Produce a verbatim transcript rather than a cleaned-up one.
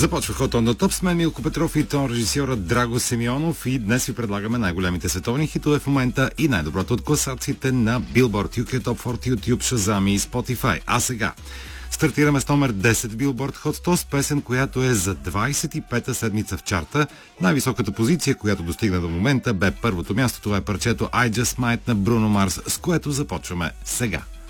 Започва Hot on the Top с мен Милко Петров и тон режисьорът Драго Симеонов и днес ви предлагаме най-големите световни хитове в момента и най-доброто от класациите на Billboard, ю кей Top сто, YouTube, Shazam и Spotify. А сега стартираме с номер десет Billboard Hot сто с песен, която е за двадесет и пета седмица в чарта. Най-високата позиция, която достигна до момента, бе първото място. Това е парчето I Just Might на Bruno Mars, с което започваме сега.